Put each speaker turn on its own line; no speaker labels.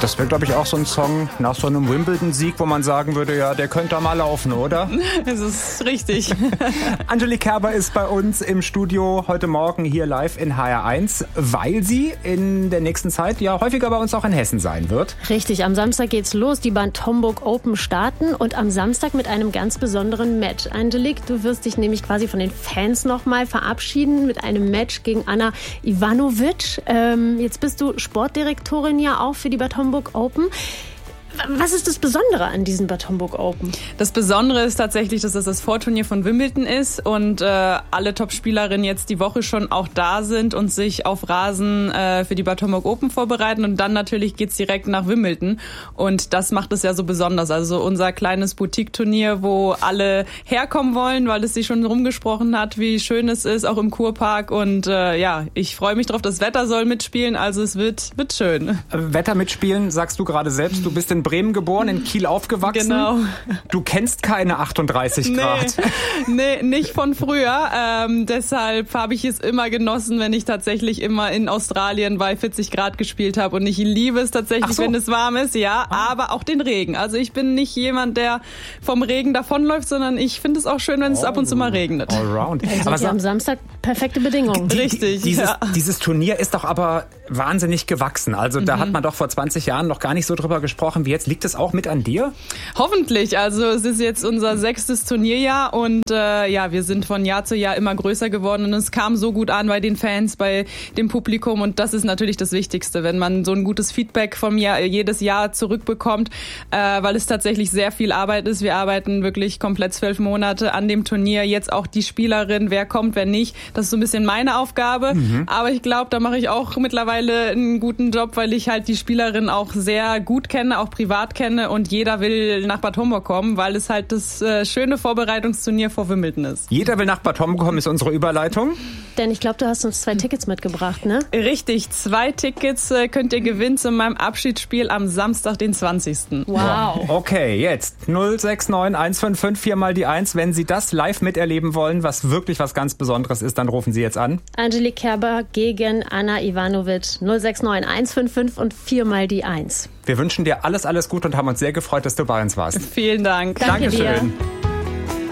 Das wäre, glaube ich, auch so ein Song nach so einem Wimbledon-Sieg, wo man sagen würde, ja, der könnte da mal laufen, oder?
Das ist richtig.
Angelique Kerber ist bei uns im Studio heute Morgen hier live in HR1, weil sie in der nächsten Zeit ja häufiger bei uns auch in Hessen sein wird.
Richtig, am Samstag geht's los. Die Bad Homburg Open starten und am Samstag mit einem ganz besonderen Match. Angelique, du wirst dich nämlich quasi von den Fans nochmal verabschieden mit einem Match gegen Ana Ivanovic. Jetzt bist du Sportdirektorin ja auch für die Bad Homburg Open. Was ist das Besondere an diesen Bad Homburg Open?
Das Besondere ist tatsächlich, dass es das Vorturnier von Wimbledon ist und alle Top-Spielerinnen jetzt die Woche schon auch da sind und sich auf Rasen für die Bad Homburg Open vorbereiten. Und dann natürlich geht's direkt nach Wimbledon. Und das macht es ja so besonders. Also unser kleines Boutique-Turnier, wo alle herkommen wollen, weil es sich schon rumgesprochen hat, wie schön es ist, auch im Kurpark. Und ich freue mich drauf. Das Wetter soll mitspielen, also es wird schön.
Wetter mitspielen, sagst du gerade selbst. Du bist in Bremen geboren, in Kiel aufgewachsen.
Genau.
Du kennst keine 38 Grad.
Nee, nicht von früher. Deshalb habe ich es immer genossen, wenn ich tatsächlich immer in Australien bei 40 Grad gespielt habe. Und ich liebe es tatsächlich, wenn es warm ist, ja, aber auch den Regen. Also ich bin nicht jemand, der vom Regen davonläuft, sondern ich finde es auch schön, wenn es ab und zu mal regnet.
Allround.
Aber am Samstag perfekte Bedingungen.
Richtig.
Dieses Turnier ist doch aber wahnsinnig gewachsen. Also da hat man doch vor 20 Jahren noch gar nicht so drüber gesprochen wie jetzt. Liegt es auch mit an dir?
Hoffentlich. Also es ist jetzt unser 6. Turnierjahr und wir sind von Jahr zu Jahr immer größer geworden und es kam so gut an bei den Fans, bei dem Publikum und das ist natürlich das Wichtigste, wenn man so ein gutes Feedback von mir jedes Jahr zurückbekommt, weil es tatsächlich sehr viel Arbeit ist. Wir arbeiten wirklich komplett 12 Monate an dem Turnier. Jetzt auch die Spielerin, wer kommt, wer nicht. Das ist so ein bisschen meine Aufgabe. Aber ich glaube, da mache ich auch mittlerweile einen guten Job, weil ich halt die Spielerin auch sehr gut kenne, auch privat kenne und jeder will nach Bad Homburg kommen, weil es halt das schöne Vorbereitungsturnier vor Wimbledon ist.
Jeder will nach Bad Homburg kommen, ist unsere Überleitung.
Denn ich glaube, du hast uns 2 Tickets mitgebracht, ne?
Richtig, 2 Tickets könnt ihr gewinnen zu meinem Abschiedsspiel am Samstag, den 20.
Wow.
Okay, jetzt 069 155 4 mal die 1. Wenn Sie das live miterleben wollen, was wirklich was ganz Besonderes ist, dann rufen Sie jetzt an.
Angelique Kerber gegen Ana Ivanovic. 069 155 und 4 mal die 1.
Wir wünschen dir alles Gute und haben uns sehr gefreut, dass du bei uns warst.
Vielen Dank.
Danke
Dankeschön.
dir.